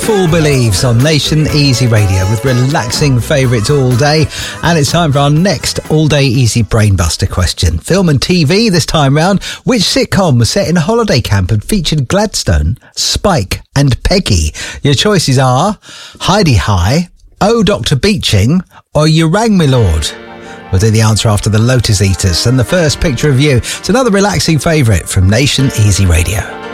Fool Believes on Nation Easy Radio with relaxing favourites all day. And it's time for our next all-day easy brainbuster question. Film and TV this time round. Which sitcom was set in a holiday camp and featured Gladstone, Spike and Peggy? Your choices are Heidi High, Oh Dr. Beeching or You Rang Me Lord. We'll do the answer after the Lotus Eaters and the first picture of you. It's another relaxing favourite from Nation Easy Radio.